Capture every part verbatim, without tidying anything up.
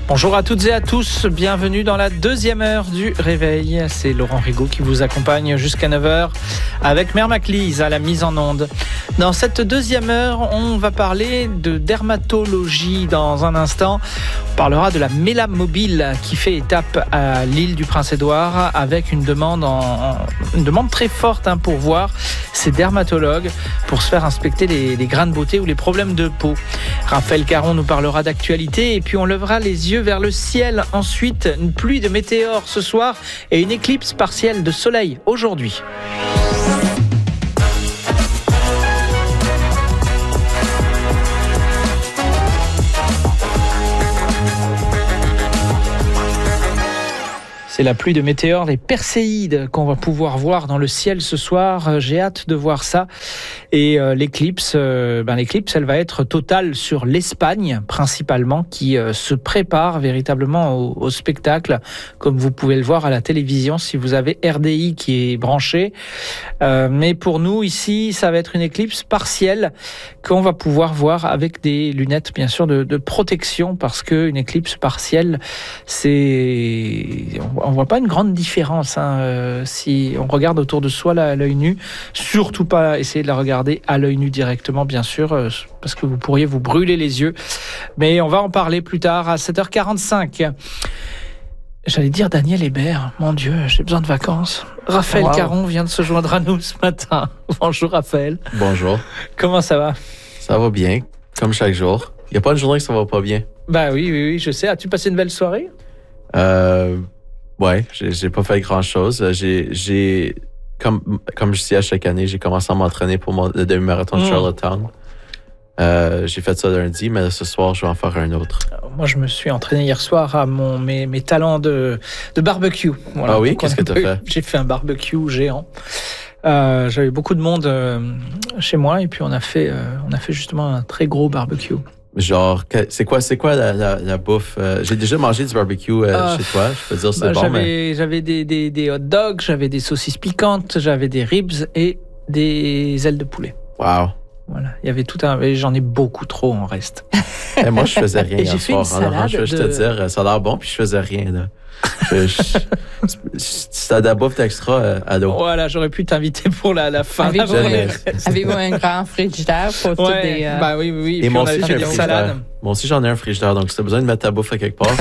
Bonjour à toutes et à tous, bienvenue dans la deuxième heure du réveil. C'est Laurent Rigaud qui vous accompagne jusqu'à neuf heures avec Mère Maclise à la mise en onde. Dans cette deuxième heure, on va parler de dermatologie dans un instant. On parlera de la mélamobile qui fait étape à l'île du Prince-Édouard avec une demande, en, une demande très forte hein, pour voir ces dermatologues pour se faire inspecter les, les grains de beauté ou les problèmes de peau. Raphaël Caron nous parlera d'actualité et puis on lèvera les yeux vers le ciel. Ensuite, une pluie de météores ce soir et une éclipse partielle de soleil aujourd'hui. C'est la pluie de météores, les perséides qu'on va pouvoir voir dans le ciel ce soir. J'ai hâte de voir ça. Et euh, l'éclipse, euh, ben, l'éclipse, elle va être totale sur l'Espagne, principalement, qui euh, se prépare véritablement au, au spectacle, comme vous pouvez le voir à la télévision, si vous avez R D I qui est branché. Euh, mais pour nous, ici, ça va être une éclipse partielle qu'on va pouvoir voir avec des lunettes, bien sûr, de, de protection, parce qu'une éclipse partielle, c'est... On voit pas une grande différence hein, euh, si on regarde autour de soi là, à l'œil nu. Surtout pas essayer de la regarder à l'œil nu directement, bien sûr, euh, parce que vous pourriez vous brûler les yeux. Mais on va en parler plus tard à sept heures quarante-cinq. J'allais dire Daniel Hébert. Mon Dieu, j'ai besoin de vacances. Raphaël wow. Caron vient de se joindre à nous ce matin. Bonjour Raphaël. Bonjour. Comment ça va? Ça va bien, comme chaque jour. Il n'y a pas une journée que ça va pas bien. Bah oui, oui, oui, je sais. As-tu passé une belle soirée? Euh... Ouais, j'ai, j'ai pas fait grand-chose. J'ai, j'ai comme, comme je dis à chaque année, j'ai commencé à m'entraîner pour mon, le demi-marathon de mmh. Charlottetown. Euh, j'ai fait ça lundi, mais ce soir, je vais en faire un autre. Moi, je me suis entraîné hier soir à mon, mes, mes talents de, de barbecue. Voilà. Ah oui? Qu'est-ce que tu as fait? J'ai fait un barbecue géant. Euh, j'avais beaucoup de monde euh, chez moi et puis on a fait, euh, on a fait justement un très gros barbecue. Genre, c'est quoi, c'est quoi la, la, la bouffe? Euh, j'ai déjà mangé du barbecue euh, euh, chez toi, je peux dire c'est bah, bon, j'avais, mais... J'avais des, des, des hot dogs, j'avais des saucisses piquantes, j'avais des ribs et des ailes de poulet. Wow! Voilà, il y avait tout un... J'en ai beaucoup trop en reste. Et moi, je faisais rien hier soir. Alors, je vais de... te dire, ça a l'air bon, puis je faisais rien, là. Je, je, c'était de la bouffe d'extra euh, à l'eau. Voilà, j'aurais pu t'inviter pour la, la fin. Avez-vous, un, avez-vous un grand frigidaire pour toutes ouais, les... Euh... Bah oui, oui, oui. Et, et moi aussi, j'ai un frigidaire. Moi aussi, j'en ai un frigidaire, donc si t'as besoin de mettre ta bouffe à quelque part,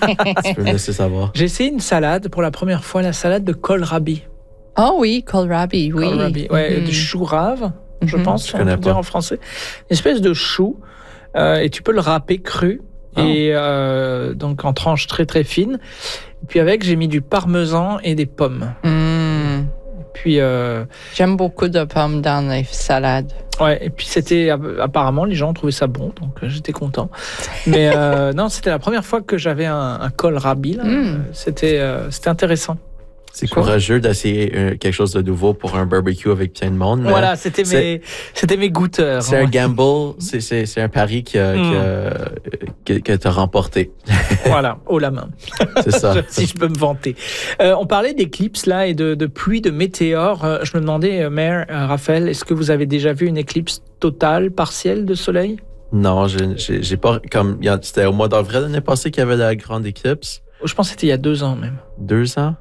tu peux me laisser savoir. J'ai essayé une salade, pour la première fois, la salade de kohlrabi. Oh oui, kohlrabi, oui. Kohlrabi, ouais, mm-hmm. du chou rave, je mm-hmm. pense, je on peut dire en français. Une espèce de chou, euh, et tu peux le râper cru. Oh. Et euh, donc en tranches très très fines. Et puis avec, j'ai mis du parmesan et des pommes. Mm. Et puis euh, j'aime beaucoup de pommes dans les salades. Ouais. Et puis c'était apparemment les gens ont trouvé ça bon, donc euh, j'étais content. Mais euh, non, c'était la première fois que j'avais un, un kohlrabi. Là. Mm. C'était euh, c'était intéressant. C'est courageux d'essayer euh, quelque chose de nouveau pour un barbecue avec plein de monde. Voilà, c'était mes, c'était mes goûteurs. C'est hein. un gamble, c'est, c'est, c'est un pari que, mm. que, que, que tu as remporté. Voilà, haut la main. C'est ça. Si je peux me vanter. Euh, on parlait d'éclipses là et de, de pluie, de météores. Euh, je me demandais, euh, Mère, euh, Raphaël, est-ce que vous avez déjà vu une éclipse totale, partielle de soleil? Non, j'ai, j'ai, j'ai pas. Comme, c'était au mois d'avril l'année passée qu'il y avait la grande éclipse. Je pense que c'était il y a deux ans même. Deux ans?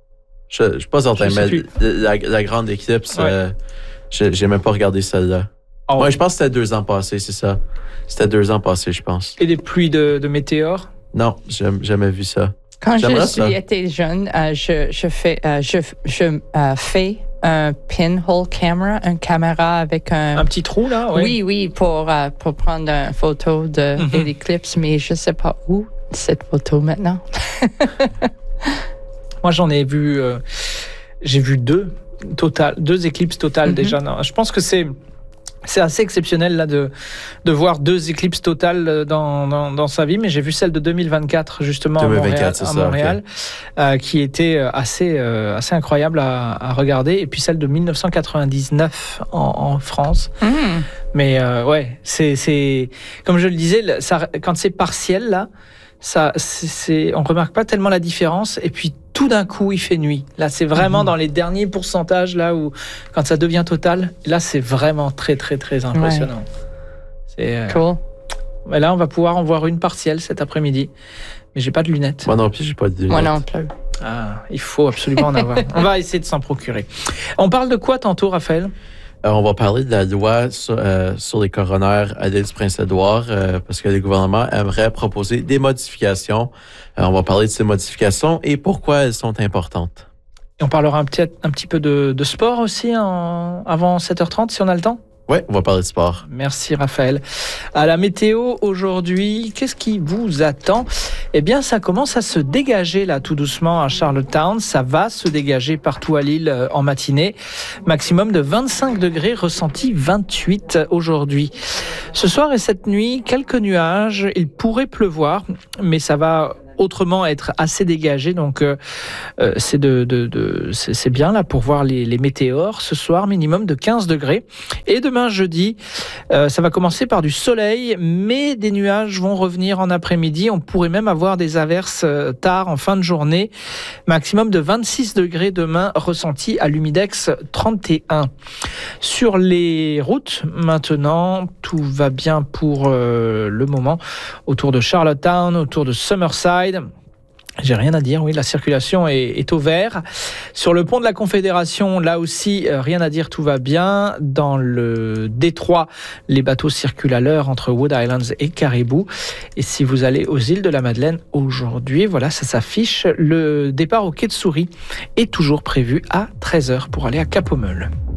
Je ne suis pas certain, mais la, la grande éclipse, ouais. euh, je n'ai même pas regardé celle-là. Oh. Ouais, je pense que c'était deux ans passés, c'est ça. C'était deux ans passés, je pense. Et des pluies de, de météores? Non, j'ai jamais vu ça. Quand J'aimerais je suis été jeune, euh, je, je fais, euh, je, je, euh, fais un pinhole camera, une caméra avec un... Un petit trou, là? Ouais. Oui, oui, pour, euh, pour prendre une photo de mm-hmm. l'éclipse, mais je ne sais pas où cette photo maintenant. Moi, j'en ai vu, euh, j'ai vu deux, total, deux éclipses totales mm-hmm. déjà. Non, je pense que c'est, c'est assez exceptionnel là, de, de voir deux éclipses totales dans, dans, dans sa vie, mais j'ai vu celle de deux mille vingt-quatre, justement, deux mille vingt-quatre, à Montréal, c'est à ça, Montréal okay. euh, qui était assez, euh, assez incroyable à, à regarder. Et puis celle de dix-neuf cent quatre-vingt-dix-neuf en, en France. Mm. Mais euh, ouais, c'est, c'est, comme je le disais, ça, quand c'est partiel, là, ça, c'est, c'est, on ne remarque pas tellement la différence. Et puis, tout d'un coup, il fait nuit. Là, c'est vraiment mmh. dans les derniers pourcentages, là où, quand ça devient total, là, c'est vraiment très, très, très impressionnant. Ouais. C'est, euh, cool. Et là, on va pouvoir en voir une partielle cet après-midi. Mais j'ai pas de lunettes. Moi non plus, j'ai pas de lunettes. Moi non plus. Ah, il faut absolument en avoir. On va essayer de s'en procurer. On parle de quoi tantôt, Raphaël? Euh, on va parler de la loi sur, euh, sur les coronaires à l'île du Prince-Édouard euh, parce que le gouvernement aimerait proposer des modifications. Euh, on va parler de ces modifications et pourquoi elles sont importantes. Et on parlera un petit, un petit peu de, de sport aussi en, avant sept heures trente si on a le temps. Oui, on va parler de sport. Merci Raphaël. À la météo aujourd'hui, qu'est-ce qui vous attend? Eh bien, ça commence à se dégager là tout doucement à Charlottetown. Ça va se dégager partout à l'île en matinée. Maximum de vingt-cinq degrés, ressenti vingt-huit aujourd'hui. Ce soir et cette nuit, quelques nuages. Il pourrait pleuvoir, mais ça va autrement être assez dégagé, donc euh, c'est, de, de, de, c'est, c'est bien là pour voir les, les météores. Ce soir, minimum de quinze degrés. Et demain jeudi, euh, ça va commencer par du soleil, mais des nuages vont revenir en après-midi. On pourrait même avoir des averses euh, tard en fin de journée. Maximum de vingt-six degrés demain, ressenti à l'humidex trente et un. Sur les routes, maintenant, tout va bien pour euh, le moment. Autour de Charlottetown, autour de Summerside, j'ai rien à dire, oui, la circulation est, est au vert. Sur le pont de la Confédération, là aussi, euh, rien à dire, tout va bien. Dans le détroit, les bateaux circulent à l'heure entre Wood Islands et Caribou. Et si vous allez aux îles de la Madeleine aujourd'hui, voilà, ça s'affiche. Le départ au quai de Souris est toujours prévu à treize heures pour aller à Cap-aux-Meules.